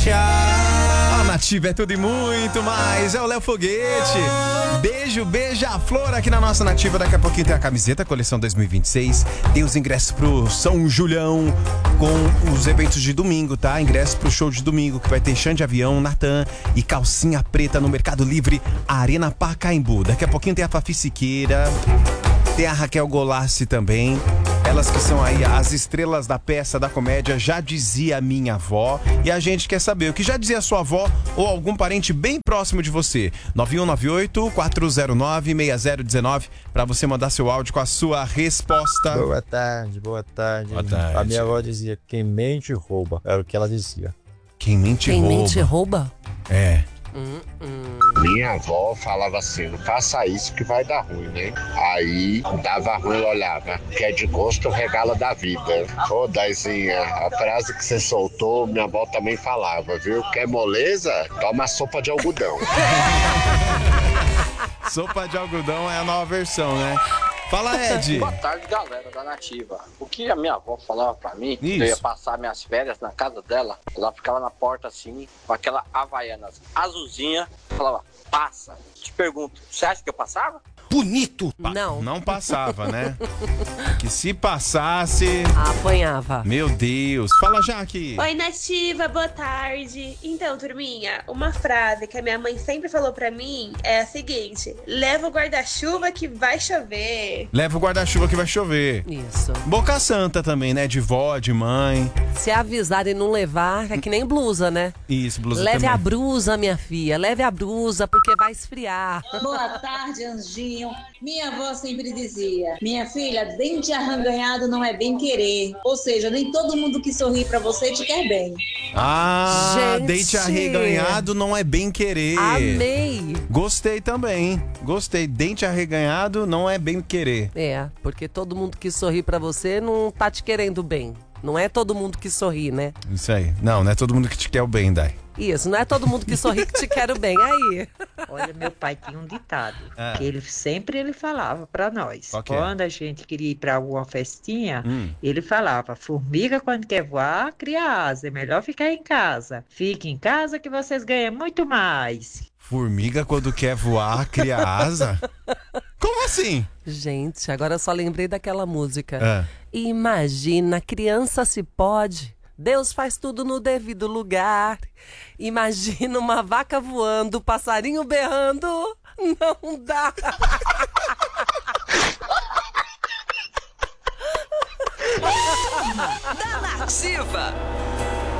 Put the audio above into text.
A Nativa é tudo e muito mais. É o Léo Foguete. Beijo, beija-flor aqui na nossa Nativa. Daqui a pouquinho tem a camiseta, coleção 2026. Tem os ingressos pro São Julião com os eventos de domingo, tá? Ingressos pro show de domingo, que vai ter chão de avião, Natan e calcinha preta no Mercado Livre, Arena Pacaembu. Daqui a pouquinho tem a Fafi Siqueira. Tem a Raquel Golassi também. Elas que são aí as estrelas da peça da comédia Já Dizia Minha Avó. E a gente quer saber o que já dizia a sua avó ou algum parente bem próximo de você. 9198-409-6019 para você mandar seu áudio com a sua resposta. Boa tarde, boa tarde. Boa tarde. A minha avó dizia: quem mente rouba. Era o que ela dizia. Quem mente Quem rouba. mente rouba? É. Minha avó falava assim: não faça isso que vai dar ruim, né? Aí dava ruim, ela olhava: quer de gosto, regala da vida. Ô, Daizinha, a frase que você soltou, minha avó também falava, viu? Quer moleza? Toma sopa de algodão. Sopa de algodão é a nova versão, né? Fala, Ed. Boa tarde, galera da Nativa. O que a minha avó falava pra mim, Isso. eu ia passar minhas férias na casa dela, ela ficava na porta assim, com aquela havaianas azulzinha, falava: passa. Te pergunto, você acha que eu passava? Bonito! Não. Não passava, né? Que se passasse... Apanhava. Meu Deus. Fala, Jaque. Oi, Nativa, boa tarde. Então, turminha, uma frase que a minha mãe sempre falou pra mim é a seguinte: leva o guarda-chuva que vai chover. Leva o guarda-chuva que vai chover. Isso. Boca Santa também, né? De vó, de mãe. Se avisar e não levar, é que nem blusa, né? Isso, blusa Leve também. a blusa, minha filha. Leve a blusa, porque vai esfriar. Boa tarde, Anjinho. Minha avó sempre dizia: minha filha, dente arranganhado não é bem querer. Ou seja, nem todo mundo que sorri pra você te quer bem. Ah, Gente. dente arreganhado não é bem querer. Amei. Gostei também. Gostei. Dente arreganhado não é bem querer. É, porque todo mundo que sorri pra você não tá te querendo bem. Não é todo mundo que sorri, né? Isso aí. Não é todo mundo que te quer o bem, Dai. Isso, não é todo mundo que sorri que te quer o bem. Aí. Olha, meu pai tinha um ditado, Ah. que ele falava pra nós. Qual que é? Quando a gente queria ir pra alguma festinha, ele falava: formiga quando quer voar, cria asa, é melhor ficar em casa. Fique em casa que vocês ganham muito mais. Formiga quando quer voar, cria asa? Como assim? Gente, agora eu só lembrei daquela música. Ah. Imagina, criança se pode. Deus faz tudo no devido lugar. Imagina uma vaca voando, passarinho berrando. Não dá. Da Nativa.